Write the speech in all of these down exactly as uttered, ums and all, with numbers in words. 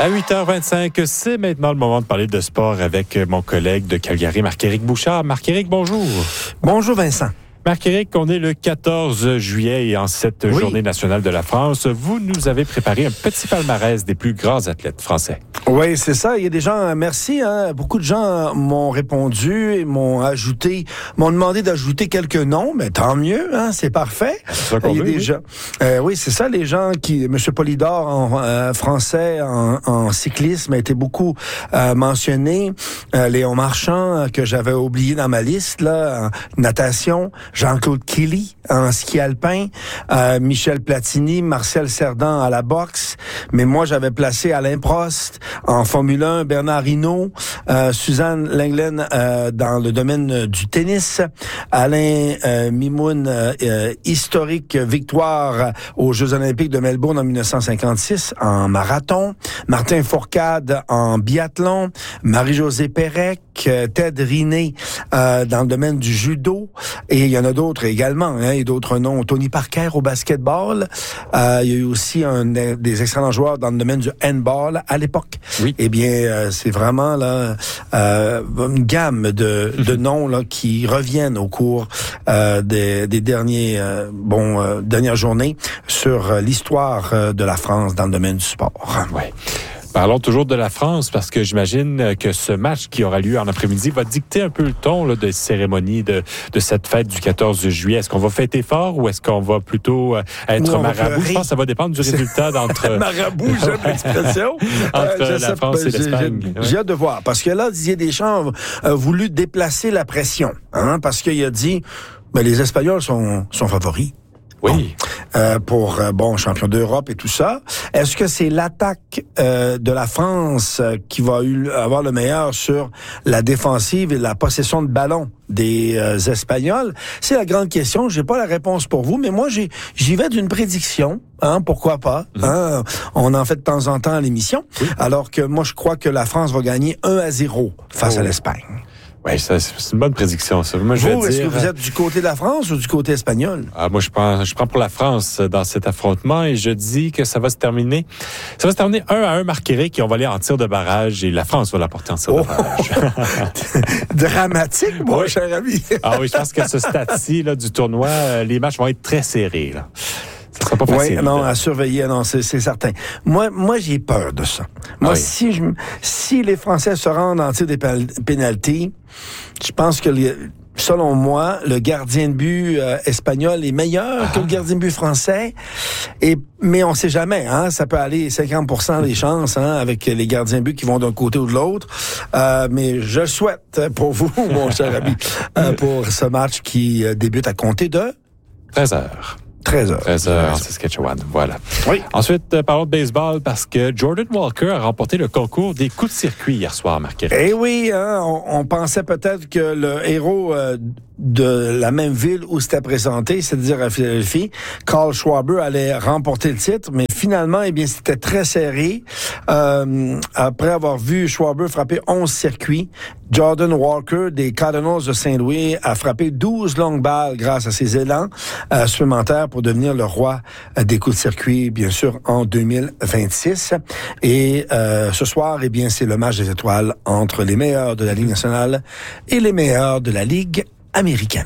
À huit heures vingt-cinq, c'est maintenant le moment de parler de sport avec mon collègue de Calgary, Marc-Éric Bouchard. Marc-Éric, bonjour. Bonjour Vincent. Marc-Éric, on est le quatorze juillet et en cette oui. journée nationale de la France, vous nous avez préparé un petit palmarès des plus grands athlètes français. Oui, c'est ça. Il y a des gens, merci, hein, beaucoup de gens m'ont répondu et m'ont ajouté, m'ont demandé d'ajouter quelques noms, mais tant mieux, hein, c'est parfait. C'est ça qu'on Il y a veut, des oui. gens, euh, oui, c'est ça, les gens qui, M. Polydor en euh, français, en, en cyclisme a été beaucoup euh, mentionné. Euh, Léon Marchand, euh, que j'avais oublié dans ma liste, là, en natation. Jean-Claude Kelly en ski alpin, euh, Michel Platini, Marcel Cerdan à la boxe, mais moi j'avais placé Alain Prost en Formule un, Bernard Hinault, euh, Suzanne Lenglen euh, dans le domaine du tennis, Alain euh, Mimoun, euh, euh, historique victoire aux Jeux olympiques de Melbourne en dix-neuf cent cinquante-six en marathon, Martin Fourcade en biathlon, Marie-Josée Pérec, euh, Ted Riné euh, dans le domaine du judo, et il y en a d'autres également, hein, et d'autres noms. Tony Parker au basketball. Euh, il y a eu aussi un, des excellents joueurs dans le domaine du handball à l'époque. Oui. Eh bien, euh, c'est vraiment là euh, une gamme de, de noms là qui reviennent au cours euh, des, des derniers euh, bon euh, dernières journées sur euh, l'histoire euh, de la France dans le domaine du sport. Ouais. Parlons toujours de la France parce que j'imagine que ce match qui aura lieu en après-midi va dicter un peu le ton là, de cérémonie de, de cette fête du quatorze juillet. Est-ce qu'on va fêter fort ou est-ce qu'on va plutôt euh, être marabout? Je pense que ça va dépendre du résultat d'entre... marabout, j'aime l'expression. entre euh, la France et l'Espagne. J'ai, j'ai, j'ai hâte de voir. Parce que là, Didier Deschamps a voulu déplacer la pression. Hein, parce qu'il a dit, ben, les Espagnols sont, sont favoris. Oui. Bon, euh, pour, euh, bon, champion d'Europe et tout ça. Est-ce que c'est l'attaque euh, de la France euh, qui va eu, avoir le meilleur sur la défensive et la possession de ballon des euh, Espagnols? C'est la grande question. J'ai pas la réponse pour vous, mais moi, j'ai, j'y vais d'une prédiction. Hein, pourquoi pas? Mmh. Hein, on en fait de temps en temps à l'émission. Oui. Alors que moi, je crois que la France va gagner un à zéro face oh. à l'Espagne. Oui, ça, c'est une bonne prédiction, ça. Moi, je vous, vais est-ce dire... que vous êtes du côté de la France ou du côté espagnol? Ah, moi, je prends, je prends pour la France dans cet affrontement et je dis que ça va se terminer. Ça va se terminer un à un, Marc-Éric, et on va aller en tir de barrage et la France va l'apporter en tir oh. de barrage. Dramatique, mon oui. cher ami. Ah oui, je pense qu'à ce stade-ci là, du tournoi, les matchs vont être très serrés, là. Ça sera pas facile. Oui, non, à surveiller, non, c'est, c'est certain. Moi, moi, j'ai peur de ça. Moi, oui. si je, si les Français se rendent en tir des pénaltys, je pense que les, selon moi, le gardien de but euh, espagnol est meilleur ah. que le gardien de but français. Et, mais on sait jamais, hein. Ça peut aller cinquante pour cent des chances, hein, avec les gardiens de but qui vont d'un côté ou de l'autre. Euh, mais je souhaite pour vous, mon cher ami, euh, pour ce match qui euh, débute à compter de treize heures. treize heures. treize heures en Saskatchewan, voilà. Oui. Ensuite, euh, parlons de baseball parce que Jordan Walker a remporté le concours des coups de circuit hier soir, Marc-Éric. Eh oui, hein, on, on pensait peut-être que le héros euh, de la même ville où c'était présenté, c'est-à-dire à Philadelphie, Carl Schwarber allait remporter le titre, mais finalement, eh bien, c'était très serré. Euh, après avoir vu Schwarber frapper onze circuits, Jordan Walker des Cardinals de Saint-Louis a frappé douze longues balles grâce à ses élans euh, supplémentaires pour devenir le roi euh, des coups de circuit, bien sûr, en deux mille vingt-six. Et euh, ce soir, eh bien, c'est le match des étoiles entre les meilleurs de la Ligue nationale et les meilleurs de la Ligue américaine.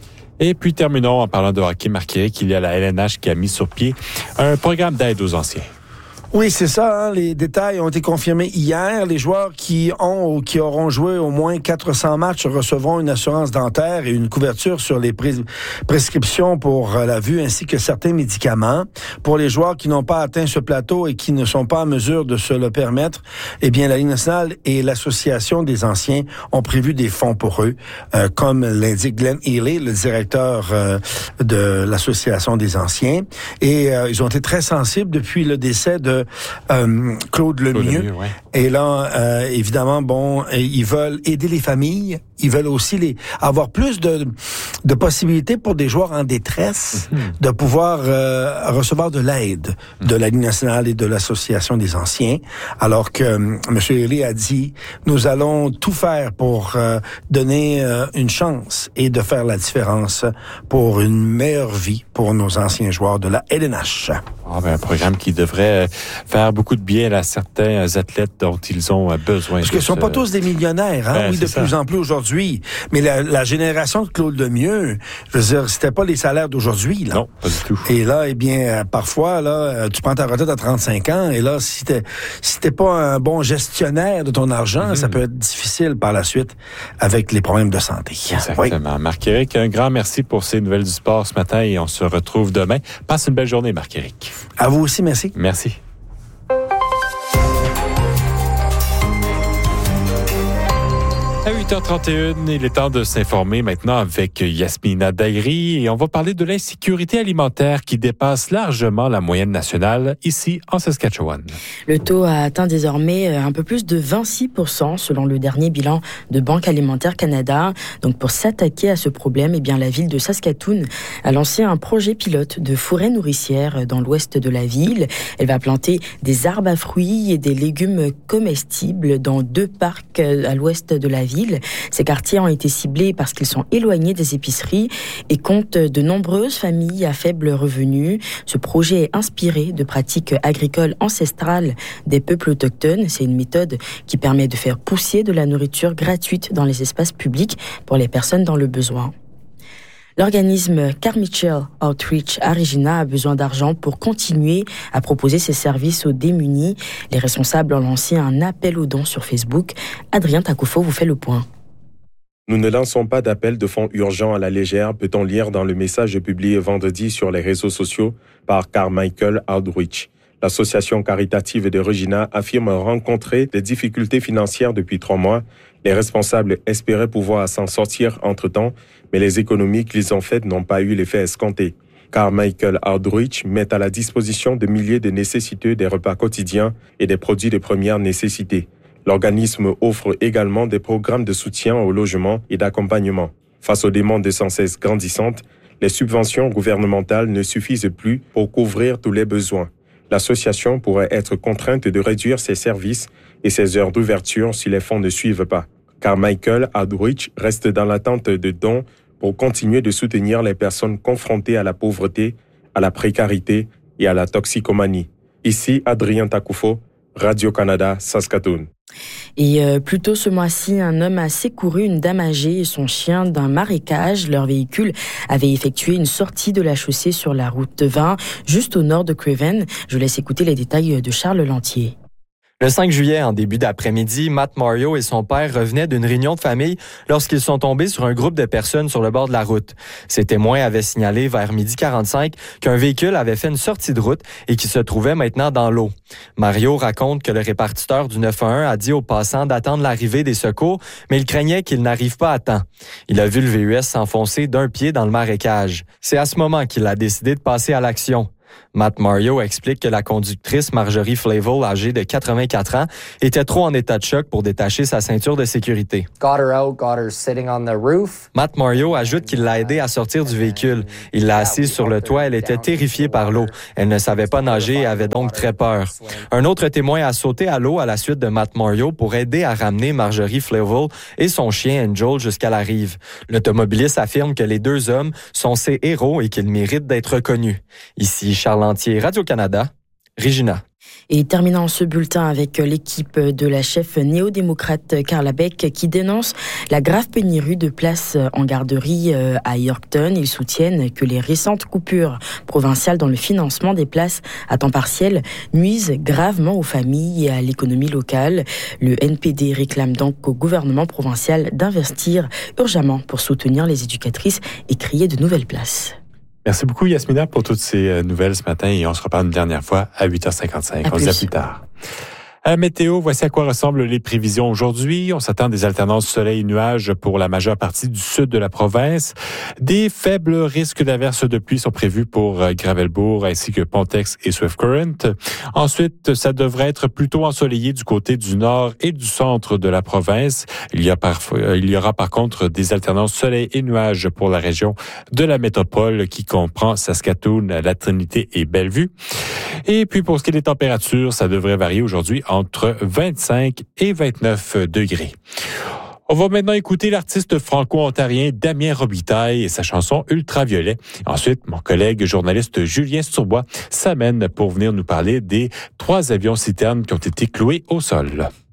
Et puis terminons en parlant de hockey, Marc-Éric. Il y a la L N H qui a mis sur pied un programme d'aide aux anciens. Oui, c'est ça. Hein, les détails ont été confirmés hier. Les joueurs qui ont ou qui auront joué au moins quatre cents matchs recevront une assurance dentaire et une couverture sur les pres- prescriptions pour la vue ainsi que certains médicaments. Pour les joueurs qui n'ont pas atteint ce plateau et qui ne sont pas en mesure de se le permettre, eh bien, la Ligue nationale et l'Association des anciens ont prévu des fonds pour eux, euh, comme l'indique Glenn Healy, le directeur euh, de l'Association des anciens. Et euh, ils ont été très sensibles depuis le décès de Euh, Claude Lemieux. Claude Lemieux, ouais. Et là, euh, évidemment, bon, ils veulent aider les familles. Ils veulent aussi les avoir plus de, de possibilités pour des joueurs en détresse mm-hmm. de pouvoir euh, recevoir de l'aide mm-hmm. de la Ligue nationale et de l'Association des anciens. Alors que euh, M. Healy a dit, nous allons tout faire pour euh, donner euh, une chance et de faire la différence pour une meilleure vie pour nos anciens joueurs de la L N H. Ah, ben, un programme qui devrait faire beaucoup de bien à certains athlètes dont ils ont besoin. Parce qu'ils ne sont ce... pas tous des millionnaires, hein? Ben, oui, de ça. plus en plus aujourd'hui. Mais la, la génération de Claude Lemieux, je veux dire, c'était pas les salaires d'aujourd'hui, là. Non, pas du tout. Et là, eh bien, euh, parfois, là, euh, tu prends ta retraite à trente-cinq ans, et là, si t'es, si t'es pas un bon gestionnaire de ton argent, mm-hmm. ça peut être difficile par la suite avec les problèmes de santé. Exactement. Oui. Marc-Éric, un grand merci pour ces nouvelles du sport ce matin et on se retrouve demain. Passe une belle journée, Marc-Éric. À vous aussi, merci. Merci. À huit heures trente et une, il est temps de s'informer maintenant avec Yasmina Daïri et on va parler de l'insécurité alimentaire qui dépasse largement la moyenne nationale ici en Saskatchewan. Le taux a atteint désormais un peu plus de vingt-six pour cent selon le dernier bilan de Banque Alimentaire Canada. Donc pour s'attaquer à ce problème, eh bien la ville de Saskatoon a lancé un projet pilote de forêt nourricière dans l'ouest de la ville. Elle va planter des arbres à fruits et des légumes comestibles dans deux parcs à l'ouest de la ville. Ces quartiers ont été ciblés parce qu'ils sont éloignés des épiceries et comptent de nombreuses familles à faible revenu. Ce projet est inspiré de pratiques agricoles ancestrales des peuples autochtones. C'est une méthode qui permet de faire pousser de la nourriture gratuite dans les espaces publics pour les personnes dans le besoin. L'organisme Carmichael Outreach à Regina a besoin d'argent pour continuer à proposer ses services aux démunis. Les responsables ont lancé un appel aux dons sur Facebook. Adrien Takufo vous fait le point. Nous ne lançons pas d'appel de fonds urgents à la légère, peut-on lire dans le message publié vendredi sur les réseaux sociaux par Carmichael Outreach. L'association caritative de Regina affirme rencontrer des difficultés financières depuis trois mois. Les responsables espéraient pouvoir s'en sortir entre-temps, mais les économies qu'ils ont faites n'ont pas eu l'effet escompté. Carmichael Outreach met à la disposition de milliers de nécessiteux des repas quotidiens et des produits de première nécessité. L'organisme offre également des programmes de soutien au logement et d'accompagnement. Face aux demandes sans cesse grandissantes, les subventions gouvernementales ne suffisent plus pour couvrir tous les besoins. L'association pourrait être contrainte de réduire ses services et ses heures d'ouverture si les fonds ne suivent pas. Carmichael Outreach reste dans l'attente de dons pour continuer de soutenir les personnes confrontées à la pauvreté, à la précarité et à la toxicomanie. Ici, Adrien Takufo, Radio-Canada, Saskatoon. Et euh, plus tôt ce mois-ci, un homme a secouru une dame âgée et son chien d'un marécage. Leur véhicule avait effectué une sortie de la chaussée sur la route vingt, juste au nord de Craven. Je laisse écouter les détails de Charles Lantier. Le cinq juillet, en début d'après-midi, Matt Mario et son père revenaient d'une réunion de famille lorsqu'ils sont tombés sur un groupe de personnes sur le bord de la route. Ces témoins avaient signalé vers midi quarante-cinq qu'un véhicule avait fait une sortie de route et qui se trouvait maintenant dans l'eau. Mario raconte que le répartiteur du neuf un un a dit aux passants d'attendre l'arrivée des secours, mais il craignait qu'ils n'arrivent pas à temps. Il a vu le V U S s'enfoncer d'un pied dans le marécage. C'est à ce moment qu'il a décidé de passer à l'action. Matt Mario explique que la conductrice Marjorie Flavel, âgée de quatre-vingt-quatre ans, était trop en état de choc pour détacher sa ceinture de sécurité. Got her out, got her sitting on the roof. Matt Mario ajoute qu'il l'a aidée à sortir du véhicule. Il l'a assise sur le toit, elle était terrifiée par l'eau. Elle ne savait pas nager et avait donc très peur. Un autre témoin a sauté à l'eau à la suite de Matt Mario pour aider à ramener Marjorie Flavel et son chien Angel jusqu'à la rive. L'automobiliste affirme que les deux hommes sont ses héros et qu'ils méritent d'être reconnus. Ici, Charles Lantier, Radio-Canada, Regina. Et terminant ce bulletin avec l'équipe de la chef néo-démocrate Carla Beck qui dénonce la grave pénurie de places en garderie à Yorkton. Ils soutiennent que les récentes coupures provinciales dans le financement des places à temps partiel nuisent gravement aux familles et à l'économie locale. Le N P D réclame donc au gouvernement provincial d'investir urgemment pour soutenir les éducatrices et créer de nouvelles places. Merci beaucoup, Yasmina, pour toutes ces nouvelles ce matin et on se reparle une dernière fois à huit heures cinquante-cinq. À on plus. se dit à plus tard. À la météo, voici à quoi ressemblent les prévisions aujourd'hui. On s'attend à des alternances soleil et nuages pour la majeure partie du sud de la province. Des faibles risques d'averses de pluie sont prévus pour Gravelbourg ainsi que Pontex et Swift Current. Ensuite, ça devrait être plutôt ensoleillé du côté du nord et du centre de la province. Il y a parfois, il y aura par contre des alternances soleil et nuages pour la région de la métropole qui comprend Saskatoon, la Trinité et Bellevue. Et puis pour ce qui est des températures, ça devrait varier aujourd'hui entre vingt-cinq et vingt-neuf degrés. On va maintenant écouter l'artiste franco-ontarien Damien Robitaille et sa chanson Ultraviolet. Ensuite, mon collègue journaliste Julien Sturbois s'amène pour venir nous parler des trois avions citernes qui ont été cloués au sol.